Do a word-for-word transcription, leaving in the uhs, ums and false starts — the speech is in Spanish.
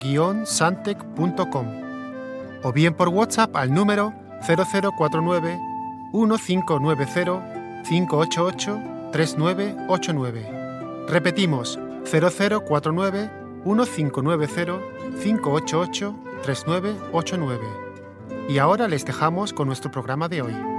guion santec punto com o bien por WhatsApp al número cero cero cuatro nueve uno cinco nueve cero cinco ocho ocho tres nueve ocho nueve. Repetimos, cero cero cuatro nueve uno cinco nueve cero cinco ocho ocho tres nueve ocho nueve. Y ahora les dejamos con nuestro programa de hoy.